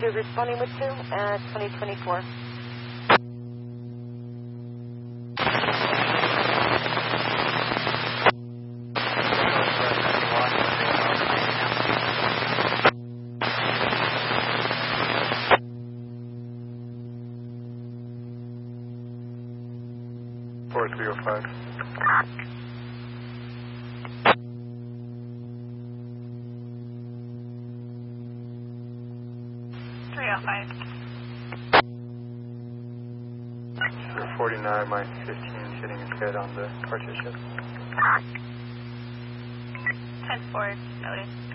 You're responding with 2024. Four 305. So 49 minus 15 hitting his head on the partition. 10-4, noted.